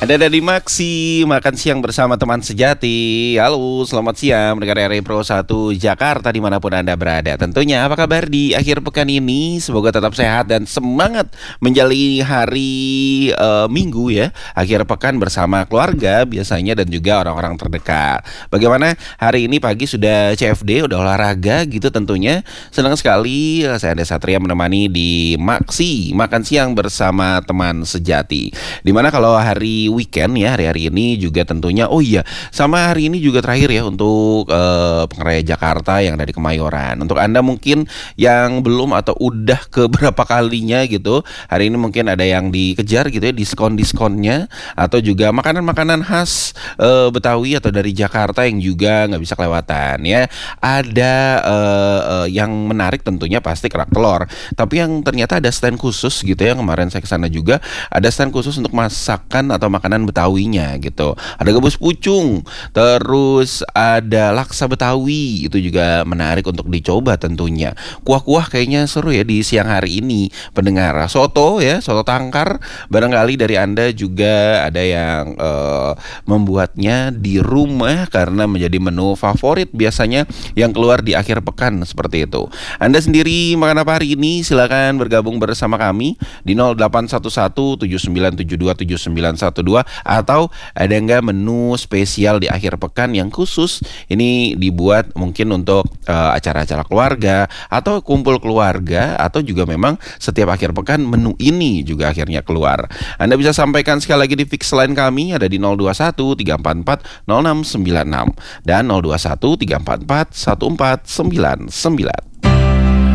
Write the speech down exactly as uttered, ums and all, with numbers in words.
Ada Dadi Maksi, makan siang bersama teman sejati. Halo, selamat siang mendengar R I Pro satu Jakarta dimanapun Anda berada. Tentunya apa kabar di akhir pekan ini? Semoga tetap sehat dan semangat menjalani hari eh, Minggu ya. Akhir pekan bersama keluarga biasanya dan juga orang-orang terdekat. Bagaimana hari ini pagi sudah C F D, udah olahraga gitu tentunya. Senang sekali eh, saya Anda Satria menemani di Maksi, makan siang bersama teman sejati. Dimana kalau hari weekend ya, hari-hari ini juga tentunya oh iya sama hari ini juga terakhir ya untuk uh, pengraya Jakarta yang dari Kemayoran. Untuk Anda mungkin yang belum atau udah ke berapa kalinya gitu, hari ini mungkin ada yang dikejar gitu ya diskon-diskonnya, atau juga makanan-makanan khas uh, Betawi atau dari Jakarta yang juga nggak bisa kelewatan ya. Ada uh, uh, yang menarik tentunya pasti kerak telur, tapi yang ternyata ada stand khusus gitu ya, kemarin saya kesana juga ada stand khusus untuk masakan atau makanan Betawinya gitu. Ada gabus pucung, terus ada laksa Betawi, itu juga menarik untuk dicoba tentunya. Kuah-kuah kayaknya seru ya di siang hari ini pendengar. Soto ya, soto tangkar, barangkali dari Anda juga ada yang uh, membuatnya di rumah karena menjadi menu favorit biasanya yang keluar di akhir pekan seperti itu. Anda sendiri makan apa hari ini? Silakan bergabung bersama kami di nol delapan satu satu tujuh sembilan tujuh dua tujuh sembilan satu dua, atau ada nggak menu spesial di akhir pekan yang khusus ini dibuat mungkin untuk uh, acara-acara keluarga atau kumpul keluarga, atau juga memang setiap akhir pekan menu ini juga akhirnya keluar. Anda bisa sampaikan sekali lagi di fix line kami ada di nol dua satu tiga empat empat nol enam sembilan enam dan nol dua satu tiga empat empat satu empat sembilan sembilan.